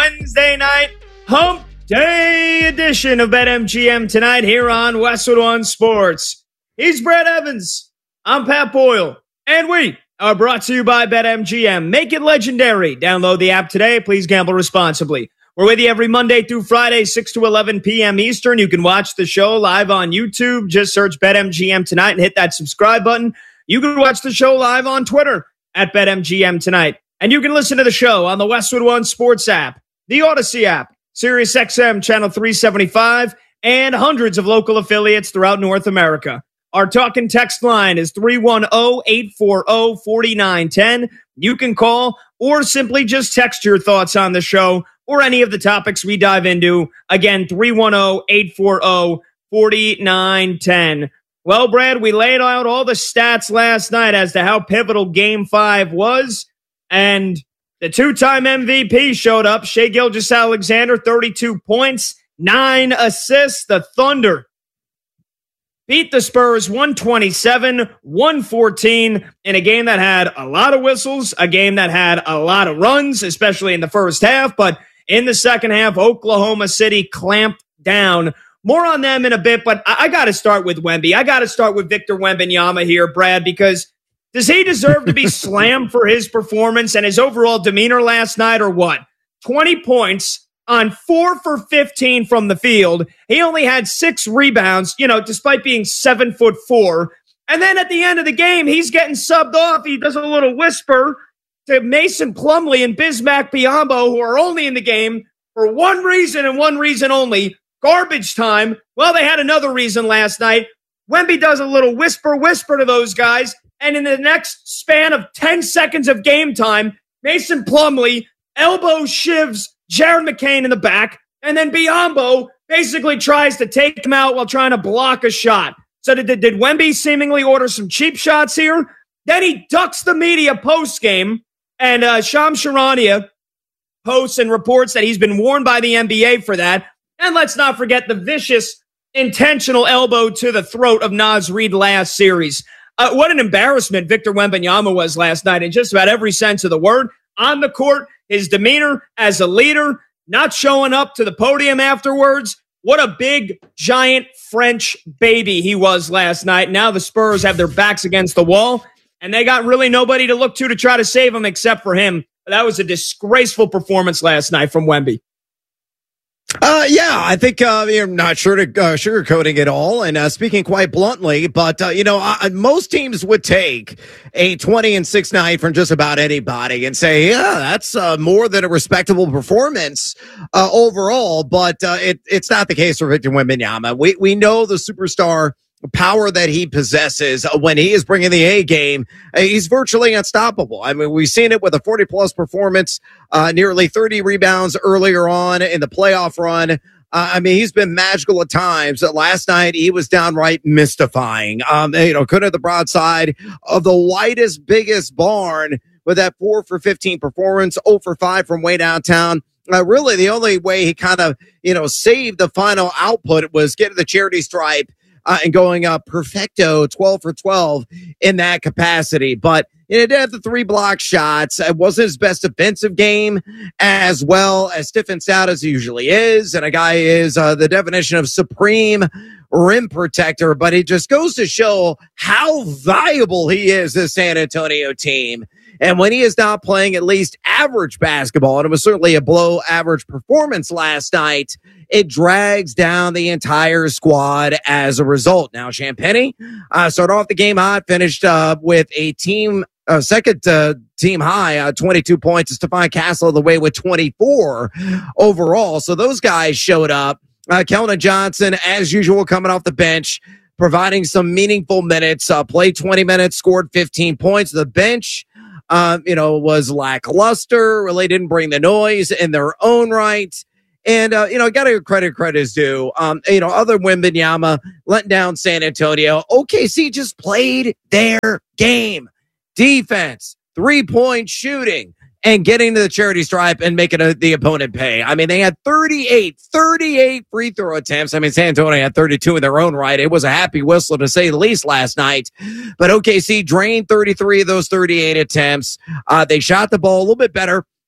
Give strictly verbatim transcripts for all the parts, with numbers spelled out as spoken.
Wednesday night hump day edition of BetMGM tonight here on Westwood One Sports. He's Brad Evans. I'm Pat Boyle. And we are brought to you by BetMGM. Make it legendary. Download the app today. Please gamble responsibly. We're with you every Monday through Friday, six to eleven p.m. Eastern. You can watch the show live on YouTube. Just search BetMGM tonight and hit that subscribe button. You can watch the show live on Twitter at BetMGM tonight. And you can listen to the show on the Westwood One Sports app, the Odyssey app, SiriusXM Channel three seventy-five, and hundreds of local affiliates throughout North America. Our talk and text line is three one zero, eight four zero, four nine one zero. You can call or simply just text your thoughts on the show or any of the topics we dive into. Again, three one zero, eight four zero, four nine one zero. Well, Brad, we laid out all the stats last night as to how pivotal Game five was, and the two-time M V P showed up. Shai Gilgeous-Alexander, thirty-two points, nine assists. The Thunder beat the Spurs one twenty-seven, one fourteen in a game that had a lot of whistles, a game that had a lot of runs, especially in the first half. But in the second half, Oklahoma City clamped down. More on them in a bit, but I, I got to start with Wemby. I got to start with Victor Wembanyama here, Brad, because does he deserve to be slammed for his performance and his overall demeanor last night, or what? twenty points on four for fifteen from the field. He only had six rebounds, you know, despite being seven foot four. And then at the end of the game, he's getting subbed off. He does a little whisper to Mason Plumlee and Bismack Biyombo, who are only in the game for one reason and one reason only: garbage time. Well, they had another reason last night. Wemby does a little whisper, whisper to those guys. And in the next span of ten seconds of game time, Mason Plumlee elbow shivs Jared McCain in the back, and then Biyombo basically tries to take him out while trying to block a shot. So did, did Wemby seemingly order some cheap shots here? Then he ducks the media post-game, and uh, Shams Charania posts and reports that he's been warned by the N B A for that. And let's not forget the vicious, intentional elbow to the throat of Naz Reid last series. Uh, what an embarrassment Victor Wembanyama was last night in just about every sense of the word. On the court, his demeanor as a leader, not showing up to the podium afterwards. What a big, giant French baby he was last night. Now the Spurs have their backs against the wall, and they got really nobody to look to to try to save him except for him. That was a disgraceful performance last night from Wemby. Uh, yeah, I think uh, you're not sure to uh, sugarcoating it all, and uh, speaking quite bluntly, but uh, you know, uh, most teams would take a twenty and six night from just about anybody and say, yeah, that's uh, more than a respectable performance uh, overall. But uh, it, it's not the case for Victor Wembanyama. We we know the superstar power that he possesses when he is bringing the A game. He's virtually unstoppable. I mean, we've seen it with a forty plus performance, uh, nearly thirty rebounds earlier on in the playoff run. Uh, I mean, he's been magical at times. Last night, he was downright mystifying. Um, you know, could have the broadside of the widest, biggest barn with that four for fifteen performance, zero for five from way downtown. Uh, really, the only way he kind of, you know, saved the final output was getting the charity stripe Uh, and going up perfecto, twelve for twelve in that capacity. But you know, it did have the three block shots. It wasn't his best defensive game, as well as stiff and stout as he usually is. And a guy is uh, the definition of supreme rim protector. But it just goes to show how valuable he is, this San Antonio team. And when he is not playing at least average basketball, and it was certainly a below average performance last night, it drags down the entire squad as a result. Now, Champagnie uh, started off the game hot, finished uh, with a team uh, second uh, team high, uh, twenty-two points. Stephon Castle the way with twenty-four overall. So those guys showed up. Uh, Keldon Johnson, as usual, coming off the bench, providing some meaningful minutes. Uh, played twenty minutes, scored fifteen points. The bench, um, you know, was lackluster. Really didn't bring the noise in their own right. And, uh, you know, got to give credit, credit is due. Um, you know, other Wembanyama letting down San Antonio. O K C just played their game. Defense, three-point shooting, and getting to the charity stripe and making a, the opponent pay. I mean, they had thirty-eight, thirty-eight free throw attempts. I mean, San Antonio had thirty-two in their own right. It was a happy whistle, to say the least, last night. But O K C drained thirty-three of those thirty-eight attempts. Uh, they shot the ball a little bit better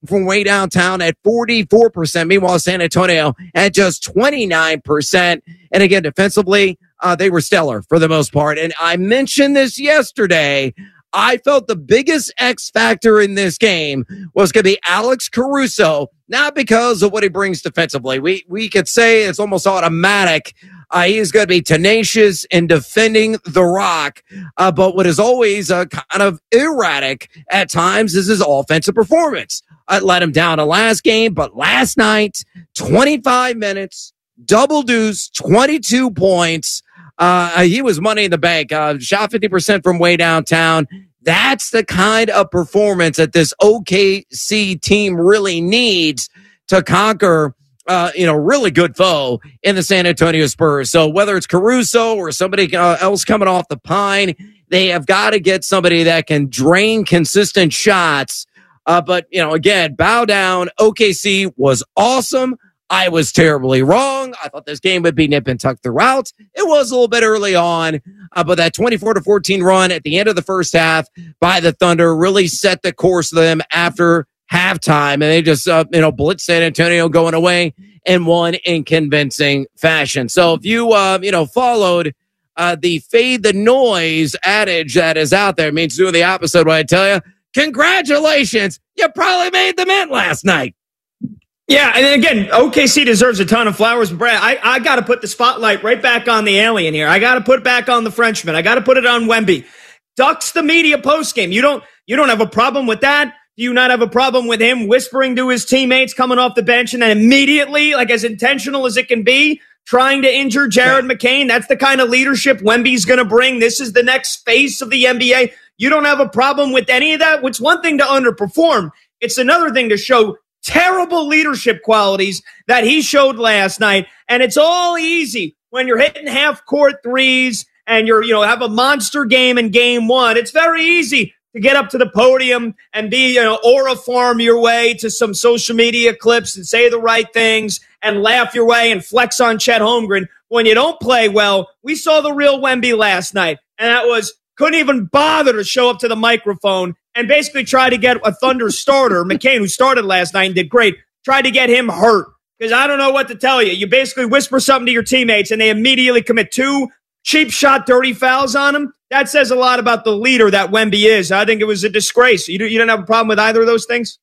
from way downtown at forty-four percent. Meanwhile, San Antonio at just twenty-nine percent. And again, defensively, uh, they were stellar for the most part. And I mentioned this yesterday. I felt the biggest X factor in this game was going to be Alex Caruso, not because of what he brings defensively. We we could say it's almost automatic. Uh, he is going to be tenacious in defending the rock. Uh, but what is always uh, kind of erratic at times is his offensive performance. I let him down the last game, but last night, twenty-five minutes, double deuce, twenty-two points. Uh, he was money in the bank. Uh, shot fifty percent from way downtown. That's the kind of performance that this O K C team really needs to conquer, uh, you know, really good foe in the San Antonio Spurs. So whether it's Caruso or somebody uh, else coming off the pine, they have got to get somebody that can drain consistent shots. Uh, but, you know, again, bow down. O K C was awesome. I was terribly wrong. I thought this game would be nip and tuck throughout. It was a little bit early on, uh, but that twenty-four to fourteen run at the end of the first half by the Thunder really set the course for them after halftime, and they just uh, you know blitzed San Antonio going away and won in convincing fashion. So if you uh, you know followed uh, the fade the noise adage that is out there, it means doing the opposite. What I tell you, congratulations, you probably made the mint last night. Yeah, and again, O K C deserves a ton of flowers. Brad, I, I got to put the spotlight right back on the alien here. I got to put it back on the Frenchman. I got to put it on Wemby. Ducks the media postgame. You don't, you don't have a problem with that? Do you not have a problem with him whispering to his teammates coming off the bench and then immediately, like as intentional as it can be, trying to injure Jared yeah. McCain? That's the kind of leadership Wemby's going to bring. This is the next face of the N B A. You don't have a problem with any of that? It's one thing to underperform. It's another thing to show terrible leadership qualities that he showed last night. And it's all easy when you're hitting half court threes and you're, you know, have a monster game in game one. It's very easy to get up to the podium and be, you know, aura farm your way to some social media clips and say the right things and laugh your way and flex on Chet Holmgren. When you don't play well, we saw the real Wemby last night. And that was, couldn't even bother to show up to the microphone and basically try to get a Thunder starter, McCain, who started last night and did great, tried to get him hurt. Because I don't know what to tell you. You basically whisper something to your teammates and they immediately commit two cheap shot, dirty fouls on him. That says a lot about the leader that Wemby is. I think it was a disgrace. You, you don't have a problem with either of those things?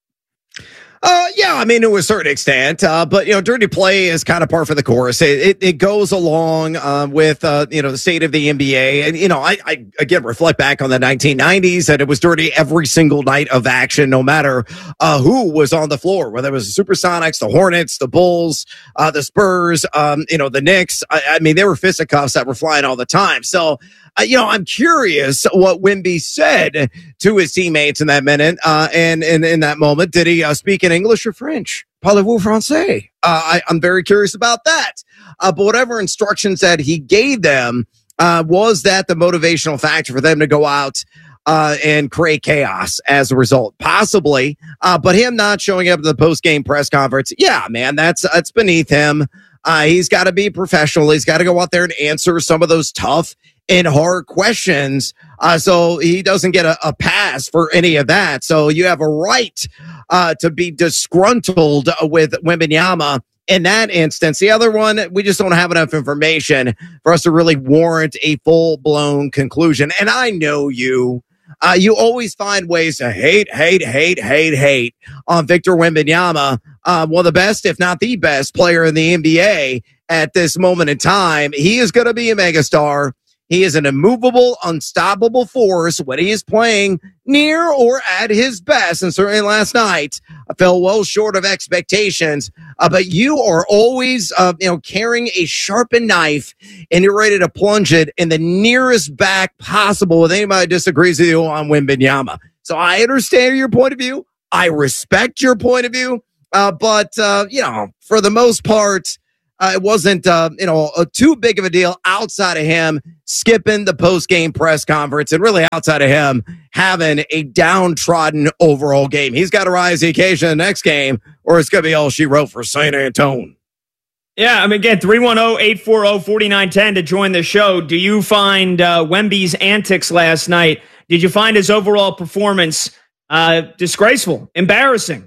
Uh, yeah, I mean, to a certain extent, uh, but, you know, dirty play is kind of par for the course. It, it, it goes along, uh, with, uh, you know, the state of the N B A. And, you know, I, I, again, reflect back on the nineteen nineties and it was dirty every single night of action, no matter, uh, who was on the floor, whether it was the Supersonics, the Hornets, the Bulls, uh, the Spurs, um, you know, the Knicks. I, I mean, there were fisticuffs that were flying all the time. So, Uh, you know, I'm curious what Wemby said to his teammates in that minute, uh, and, and in that moment. Did he uh, speak in English or French? Parlez-vous français? Uh, I, I'm very curious about that. Uh, but whatever instructions that he gave them, uh, was that the motivational factor for them to go out uh, and create chaos as a result? Possibly. Uh, but him not showing up at the post-game press conference, yeah, man, that's that's beneath him. Uh, he's got to be professional. He's got to go out there and answer some of those tough and hard questions. Uh, so he doesn't get a, a pass for any of that. So you have a right uh, to be disgruntled with Wembanyama in that instance. The other one, we just don't have enough information for us to really warrant a full-blown conclusion. And I know you. Uh, you always find ways to hate, hate, hate, hate, hate on Victor Wembanyama, uh, one of the best, if not the best player in the N B A at this moment in time. He is going to be a megastar. He is an immovable, unstoppable force when he is playing near or at his best. And certainly last night, I fell well short of expectations. Uh, but you are always, uh, you know, carrying a sharpened knife and you're ready to plunge it in the nearest back possible with anybody who disagrees with you on Wembanyama. So I understand your point of view. I respect your point of view. Uh, but, uh, you know, for the most part, Uh, it wasn't, uh, you know, a too big of a deal outside of him skipping the post-game press conference and really outside of him having a downtrodden overall game. He's got to rise to the occasion in the next game or it's going to be all she wrote for San Antonio. Yeah, I mean, again, three one zero, eight four zero, four nine one zero to join the show. Do you find uh, Wemby's antics last night, did you find his overall performance uh, disgraceful, embarrassing?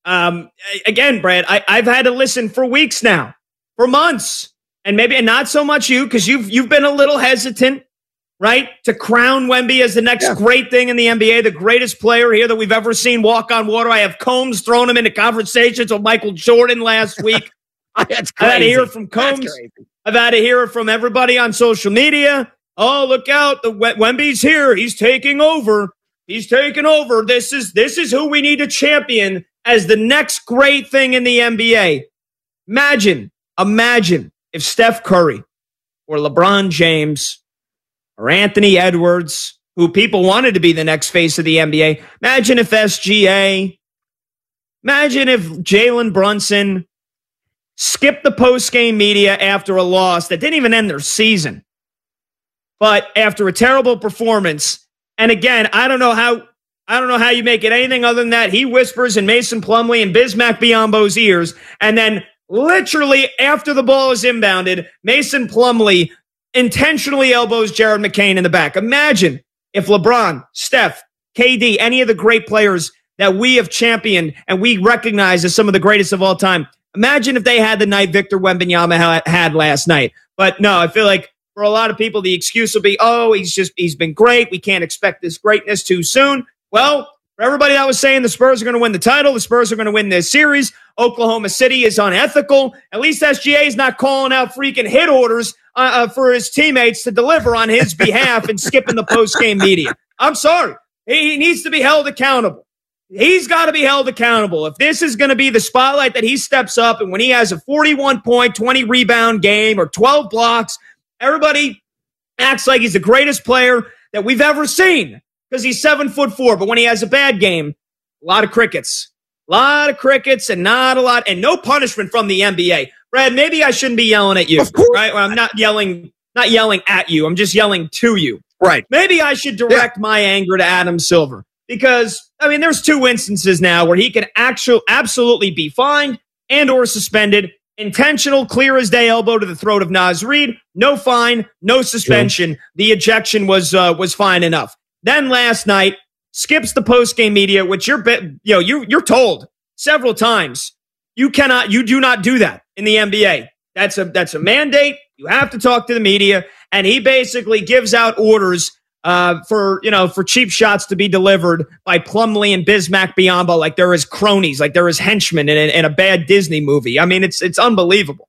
Um, again, Brad, I, I've had to listen for weeks now, for months, and maybe and not so much you because you've you've been a little hesitant, right, to crown Wemby as the next yeah. great thing in the N B A, the greatest player here that we've ever seen walk on water. I have Combs thrown him into conversations with Michael Jordan last week. That's crazy. I've had to hear it from Combs. I've had to hear it from everybody on social media. Oh, look out! The Wemby's here. He's taking over. He's taking over. This is this is who we need to champion as the next great thing in the N B A. Imagine, imagine if Steph Curry or LeBron James or Anthony Edwards, who people wanted to be the next face of the N B A, imagine if S G A, imagine if Jalen Brunson skipped the post-game media after a loss that didn't even end their season. But after a terrible performance, and again, I don't know how I don't know how you make it anything other than that. He whispers in Mason Plumlee and Bismack Biyombo's ears, and then literally after the ball is inbounded, Mason Plumlee intentionally elbows Jared McCain in the back. Imagine if LeBron, Steph, K D, any of the great players that we have championed and we recognize as some of the greatest of all time, imagine if they had the night Victor Wembanyama had last night. But no, I feel like for a lot of people, the excuse will be, oh, he's just, he's been great. We can't expect this greatness too soon. Well, for everybody that was saying the Spurs are going to win the title, the Spurs are going to win this series, Oklahoma City is unethical. At least S G A is not calling out freaking hit orders uh, uh, for his teammates to deliver on his behalf and skipping the post-game media. I'm sorry. He, he needs to be held accountable. He's got to be held accountable. If this is going to be the spotlight that he steps up and when he has a forty-one point, twenty rebound game or twelve blocks, everybody acts like he's the greatest player that we've ever seen because he's seven foot four. But when he has a bad game, a lot of crickets, a lot of crickets and not a lot and no punishment from the N B A. Brad, maybe I shouldn't be yelling at you, right? Well, I'm not yelling, not yelling at you. I'm just yelling to you. Right. Maybe I should direct yeah. my anger to Adam Silver because, I mean, there's two instances now where he can actually absolutely be fined and or suspended. Intentional, clear as day elbow to the throat of Naz Reid. No fine, no suspension. True. The ejection was uh, was fine enough. Then last night, skips the post-game media, which you're you know you you're told several times you cannot, you do not do that in the N B A. That's a that's a mandate. You have to talk to the media, and he basically gives out orders uh, for you know for cheap shots to be delivered by Plumlee and Bismack Biyombo like they're his cronies, like they're his henchmen in a, in a bad Disney movie. I mean, it's it's unbelievable.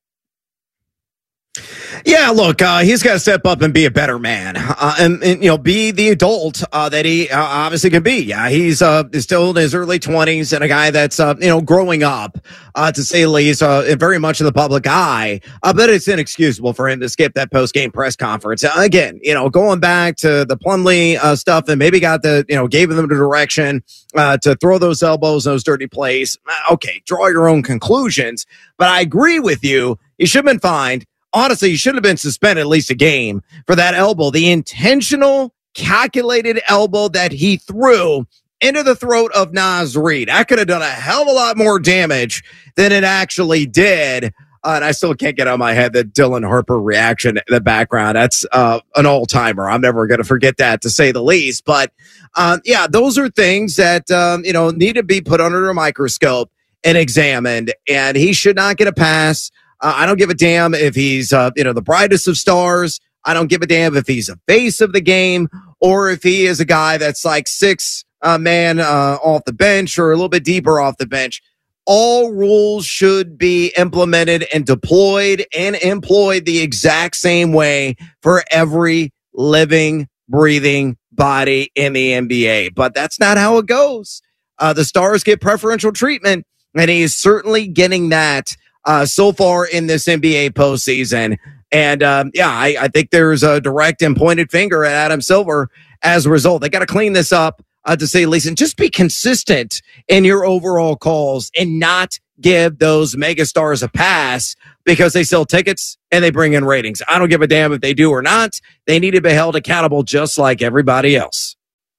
Yeah, look, uh, he's got to step up and be a better man, uh, and, and you know, be the adult uh, that he uh, obviously can be. Yeah, he's uh, still in his early twenties and a guy that's uh, you know growing up, uh, to say the least, uh, very much in the public eye. Uh, but it's inexcusable for him to skip that post game press conference uh, again. You know, going back to the Plumlee uh, stuff and maybe got the you know gave them the direction uh, to throw those elbows, those dirty plays. Uh, okay, draw your own conclusions. But I agree with you. He should have been fined. Honestly, he should have been suspended at least a game for that elbow. The intentional, calculated elbow that he threw into the throat of Naz Reid. That could have done a hell of a lot more damage than it actually did. Uh, and I still can't get out of my head that Dylan Harper reaction in the background. That's uh, an all-timer. I'm never going to forget that, to say the least. But, uh, yeah, those are things that, um, you know, need to be put under a microscope and examined. And he should not get a pass. Uh, I don't give a damn if he's, uh, you know, the brightest of stars. I don't give a damn if he's a face of the game or if he is a guy that's like six uh, man uh, off the bench or a little bit deeper off the bench. All rules should be implemented and deployed and employed the exact same way for every living, breathing body in the N B A. But that's not how it goes. Uh, the stars get preferential treatment, and he is certainly getting that Uh, so far in this N B A postseason. And, um, yeah, I, I think there's a direct and pointed finger at Adam Silver as a result. They got to clean this up, uh, to say the least, and just be consistent in your overall calls and not give those megastars a pass because they sell tickets and they bring in ratings. I don't give a damn if they do or not. They need to be held accountable just like everybody else.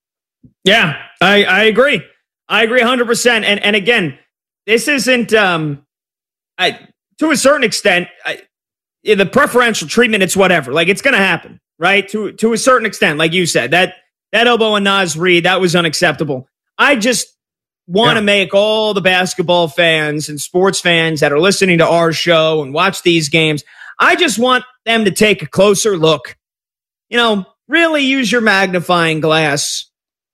Yeah, I, I agree. I agree one hundred percent. And, and again, this isn't... Um, I, to a certain extent, I, the preferential treatment, it's whatever. Like, it's going to happen, right? To to a certain extent, like you said, that that elbow on Naz Reid, that was unacceptable. I just, want to Yeah. make all the basketball fans and sports fans that are listening to our show and watch these games, I just want them to take a closer look. You know, really use your magnifying glass.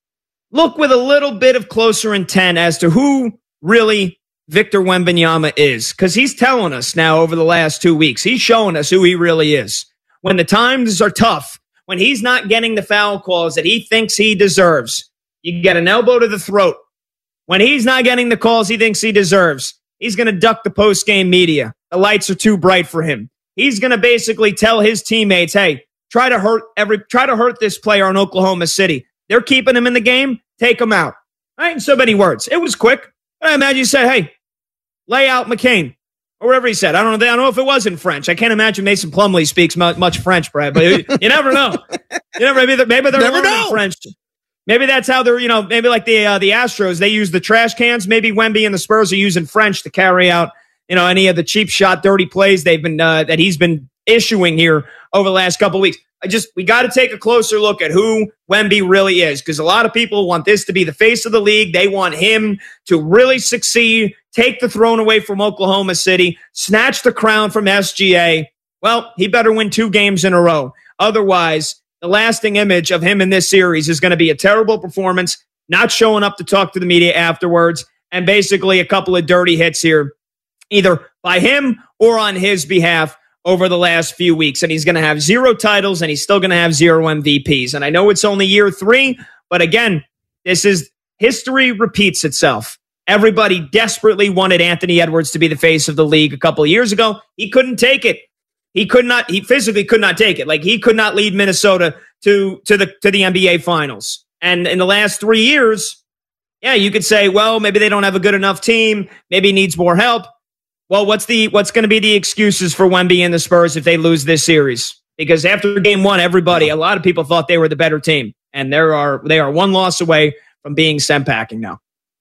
Look with a little bit of closer intent as to who really Victor Wembanyama is, because he's telling us now over the last two weeks. He's showing us who he really is. When the times are tough, when he's not getting the foul calls that he thinks he deserves, you get an elbow to the throat. When he's not getting the calls he thinks he deserves, he's going to duck the post-game media. The lights are too bright for him. He's going to basically tell his teammates, hey, try to hurt every, try to hurt this player in Oklahoma City. They're keeping him in the game. Take him out. Right? In so many words. It was quick. But I imagine you said, hey, lay out McCain. Or whatever he said. I don't know. I don't know if it was in French. I can't imagine Mason Plumlee speaks much, much French, Brad. But you, you never know. You never maybe they're, maybe they're Never learning know. French. Maybe that's how they're. You know, maybe like the uh, the Astros, they use the trash cans. Maybe Wemby and the Spurs are using French to carry out you know any of the cheap shot, dirty plays they've been uh, that he's been issuing here over the last couple of weeks. I just we got to take a closer look at who Wemby really is, because a lot of people want this to be the face of the league. They want him to really succeed, take the throne away from Oklahoma City, snatch the crown from S G A. Well, he better win two games in a row. Otherwise, the lasting image of him in this series is going to be a terrible performance, not showing up to talk to the media afterwards, and basically a couple of dirty hits here, either by him or on his behalf over the last few weeks. And he's going to have zero titles, and he's still going to have zero M V Ps. And I know it's only year three, but again, this is history repeats itself. Everybody desperately wanted Anthony Edwards to be the face of the league a couple of years ago. He couldn't take it. He could not, he physically could not take it. Like, he could not lead Minnesota to, to the, to the N B A finals. And in the last three years, yeah, you could say, well, maybe they don't have a good enough team. Maybe he needs more help. Well, what's the what's going to be the excuses for Wemby and the Spurs if they lose this series? Because after game one, everybody, a lot of people thought they were the better team, and there are they are one loss away from being sent packing now.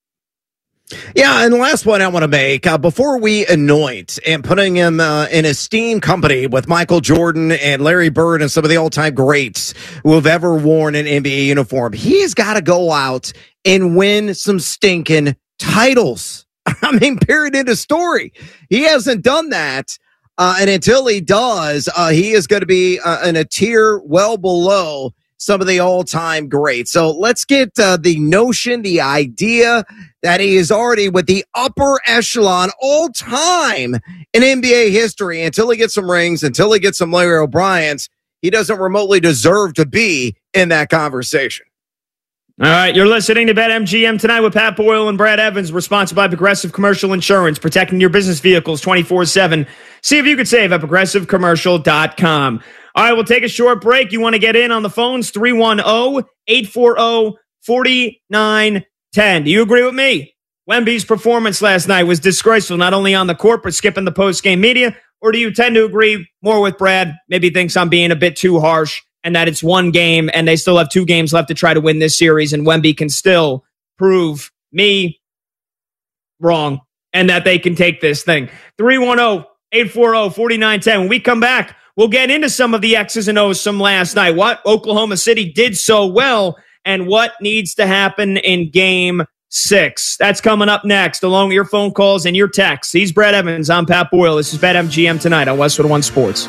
Yeah, and the last point I want to make, uh, before we anoint and putting him uh, in esteemed company with Michael Jordan and Larry Bird and some of the all-time greats who have ever worn an N B A uniform, he's got to go out and win some stinking titles. I mean, period, end of story. He hasn't done that. Uh, and until he does, uh, he is going to be uh, in a tier well below some of the all-time greats. So let's get uh, the notion, the idea that he is already with the upper echelon all-time in N B A history. Until he gets some rings, until he gets some Larry O'Briens, he doesn't remotely deserve to be in that conversation. All right, you're listening to BetMGM tonight with Pat Boyle and Brad Evans. We're sponsored by Progressive Commercial Insurance, protecting your business vehicles twenty-four seven. See if you could save at progressive commercial dot com. All right, we'll take a short break. You want to get in on the phones? three one zero, eight four zero, four nine one zero. Do you agree with me? Wemby's performance last night was disgraceful, not only on the court, but skipping the post-game media. Or do you tend to agree more with Brad? Maybe thinks I'm being a bit too harsh, and that it's one game and they still have two games left to try to win this series, and Wemby can still prove me wrong and that they can take this thing. three one zero, eight four zero, four nine one zero. When we come back, we'll get into some of the X's and O's from last night, what Oklahoma City did so well, and what needs to happen in game six. That's coming up next, along with your phone calls and your texts. He's Brad Evans. I'm Pat Boyle. This is BetMGM tonight on Westwood One Sports.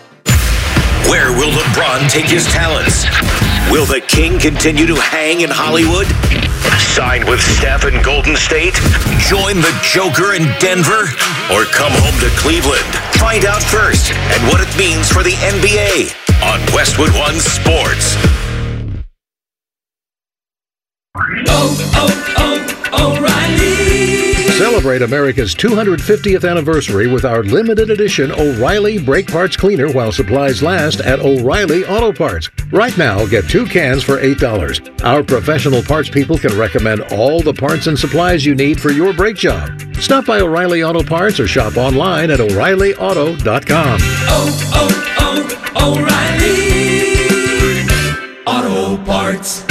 Where will LeBron take his talents? Will the King continue to hang in Hollywood? Sign with Steph in Golden State? Join the Joker in Denver? Or come home to Cleveland? Find out first and what it means for the N B A on Westwood One Sports. Oh, oh, oh, O'Reilly. Celebrate America's two hundred fiftieth anniversary with our limited edition O'Reilly Brake Parts Cleaner while supplies last at O'Reilly Auto Parts. Right now, get two cans for eight dollars. Our professional parts people can recommend all the parts and supplies you need for your brake job. Stop by O'Reilly Auto Parts or shop online at O'Reilly Auto dot com. Oh, oh, oh, O'Reilly Auto Parts.